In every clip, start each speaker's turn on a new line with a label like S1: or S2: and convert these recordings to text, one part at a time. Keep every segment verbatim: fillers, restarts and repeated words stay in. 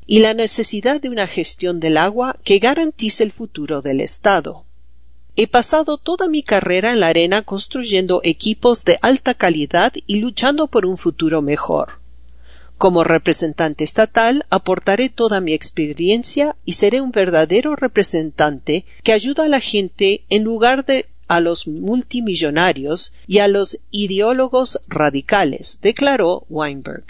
S1: y la necesidad de una gestión del agua que garantice el futuro del Estado. He pasado toda mi carrera en la arena construyendo equipos de alta calidad y luchando por un futuro mejor. Como representante estatal, aportaré toda mi experiencia y seré un verdadero representante que ayuda a la gente en lugar de a los multimillonarios y a los ideólogos radicales, declaró Weinberg.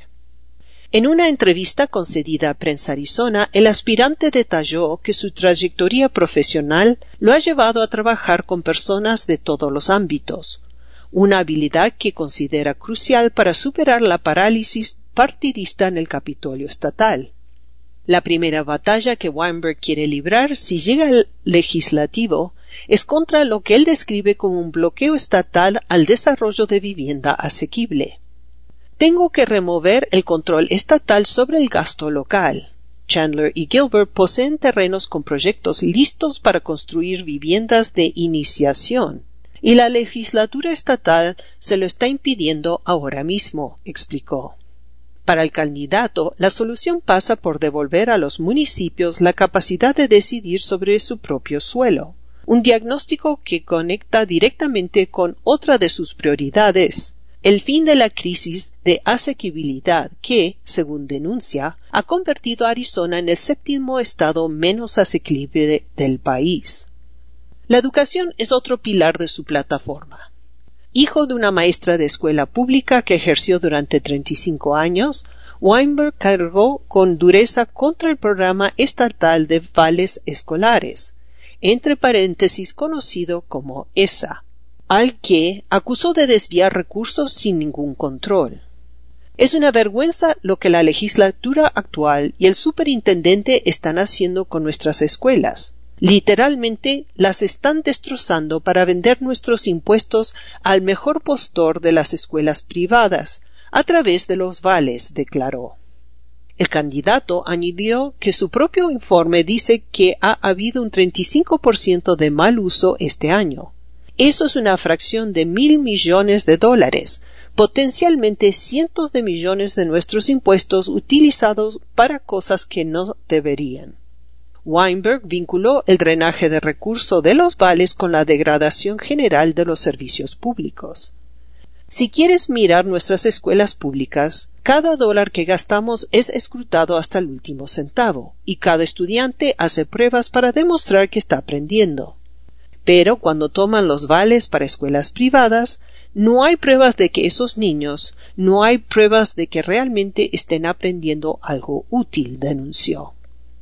S1: En una entrevista concedida a Prensa Arizona, el aspirante detalló que su trayectoria profesional lo ha llevado a trabajar con personas de todos los ámbitos, una habilidad que considera crucial para superar la parálisis partidista en el Capitolio estatal. La primera batalla que Weinberg quiere librar si llega al legislativo es contra lo que él describe como un bloqueo estatal al desarrollo de vivienda asequible. Tengo que remover el control estatal sobre el gasto local. Chandler y Gilbert poseen terrenos con proyectos listos para construir viviendas de iniciación, y la legislatura estatal se lo está impidiendo ahora mismo, explicó. Para el candidato, la solución pasa por devolver a los municipios la capacidad de decidir sobre su propio suelo, un diagnóstico que conecta directamente con otra de sus prioridades, el fin de la crisis de asequibilidad que, según denuncia, ha convertido a Arizona en el séptimo estado menos asequible del país. La educación es otro pilar de su plataforma. Hijo de una maestra de escuela pública que ejerció durante treinta y cinco años, Weinberg cargó con dureza contra el programa estatal de vales escolares, entre paréntesis conocido como E S A, al que acusó de desviar recursos sin ningún control. Es una vergüenza lo que la legislatura actual y el superintendente están haciendo con nuestras escuelas. Literalmente las están destrozando para vender nuestros impuestos al mejor postor de las escuelas privadas, a través de los vales, declaró. El candidato añadió que su propio informe dice que ha habido un treinta y cinco por ciento de mal uso este año. Eso es una fracción de mil millones de dólares, potencialmente cientos de millones de nuestros impuestos utilizados para cosas que no deberían. Weinberg vinculó el drenaje de recursos de los vales con la degradación general de los servicios públicos. Si quieres mirar nuestras escuelas públicas, cada dólar que gastamos es escrutado hasta el último centavo, y cada estudiante hace pruebas para demostrar que está aprendiendo. Pero cuando toman los vales para escuelas privadas, no hay pruebas de que esos niños, no hay pruebas de que realmente estén aprendiendo algo útil, denunció.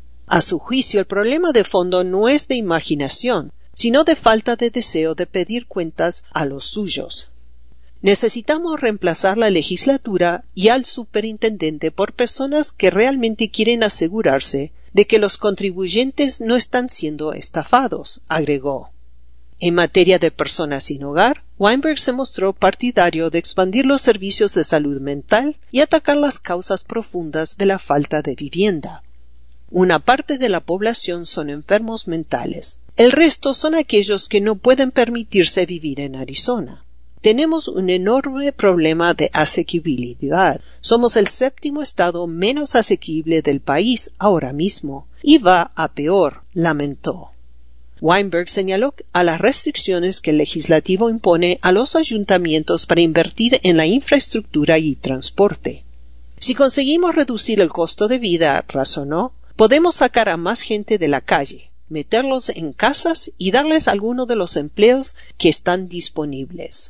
S1: A su juicio, el problema de fondo no es de imaginación, sino de falta de deseo de pedir cuentas a los suyos. Necesitamos reemplazar la legislatura y al superintendente por personas que realmente quieren asegurarse de que los contribuyentes no están siendo estafados, agregó. En materia de personas sin hogar, Weinberg se mostró partidario de expandir los servicios de salud mental y atacar las causas profundas de la falta de vivienda. Una parte de la población son enfermos mentales. El resto son aquellos que no pueden permitirse vivir en Arizona. Tenemos un enorme problema de asequibilidad. Somos el séptimo estado menos asequible del país ahora mismo, y va a peor, lamentó. Weinberg señaló a las restricciones que el legislativo impone a los ayuntamientos para invertir en la infraestructura y transporte. Si conseguimos reducir el costo de vida, razonó, podemos sacar a más gente de la calle, meterlos en casas y darles algunos de los empleos que están disponibles.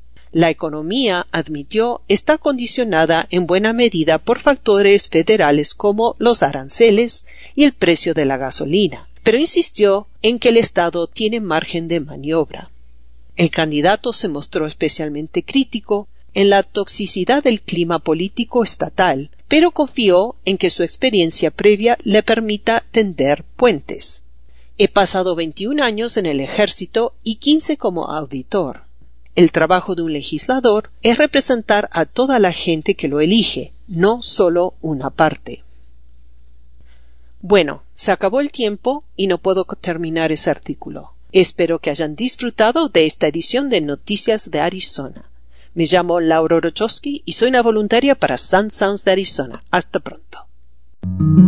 S1: La economía, admitió, está condicionada en buena medida por factores federales como los aranceles y el precio de la gasolina, pero insistió en que el Estado tiene margen de maniobra. El candidato se mostró especialmente crítico en la toxicidad del clima político estatal, pero confió en que su experiencia previa le permita tender puentes. He pasado veintiún años en el ejército y quince como auditor. El trabajo de un legislador es representar a toda la gente que lo elige, no solo una parte. Bueno, se acabó el tiempo y no puedo terminar ese artículo. Espero que hayan disfrutado de esta edición de Noticias de Arizona. Me llamo Laura Orochowski y soy una voluntaria para Sun Sounds de Arizona. Hasta pronto.